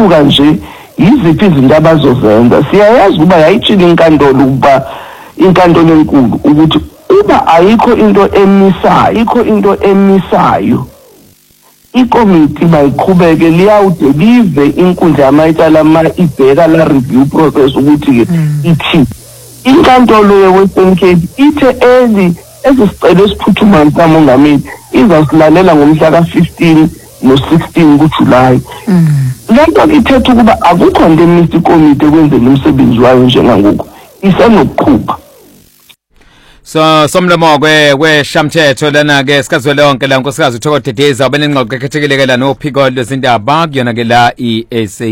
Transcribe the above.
kusuka nje yiziphi izinto abazozenza. Siyayazi ukuba yayitshila inkantolo ukuba inkantolo enkulu ukuthi uba ayikho into emisayo ikomiti mayiqhubeke liyawudelive inkundla yamayicala ibheka la review process ukuthi ithi inkantolo ye-Western Cape ithe ezisicelo esiphuthumayo kamongameli izasilalela ngomhla ka-15 no-16 kuJulayi. Lento ithetha ukuba akukho ndemisi ikomiti ekwenzeni umsebenzi wayo njengangoku isenokuqhubha. So somlomo kweShamthetho lana ke sikazwe lonke la nkosikazi uThoko Dedeza ubenengxoxo ekhethekile ke la nophiko lwezindaba kuyona ke la iSA